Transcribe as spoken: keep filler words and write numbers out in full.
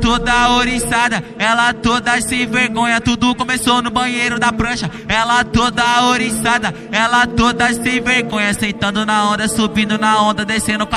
toda oriçada, ela toda sem vergonha. Tudo começou no banheiro da prancha. Ela toda oriçada, ela toda sem vergonha. Sentando na onda, subindo na onda, descendo com